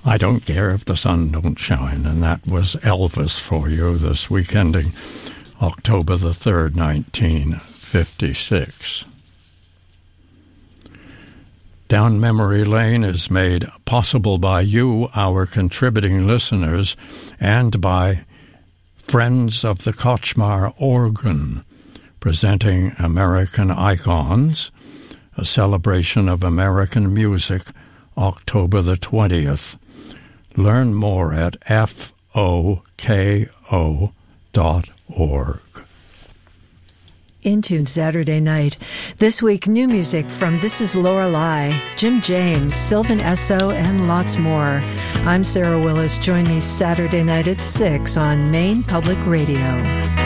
I Don't Care If the Sun Don't Shine, and that was Elvis for you this week, ending October the 3rd, 1956. Down Memory Lane is made possible by you, our contributing listeners, and by Friends of the Kochmar Organ, presenting American Icons, a celebration of American music, October the 20th. Learn more at foko.org. Into Saturday night. This week, new music from This Is Lorelei, Jim James, Sylvan Esso, and lots more. I'm Sarah Willis. Join me Saturday night at 6 on Maine Public Radio.